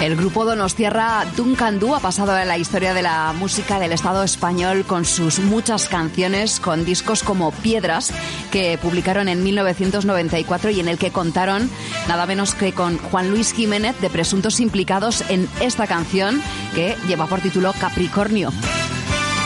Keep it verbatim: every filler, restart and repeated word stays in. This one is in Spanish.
El grupo donostiarra Duncan Du ha pasado a la historia de la música del Estado español con sus muchas canciones, con discos como Piedras, que publicaron en mil novecientos noventa y cuatro y en el que contaron nada menos que con Juan Luis Jiménez, de presuntos implicados en esta canción que lleva por título Capricornio.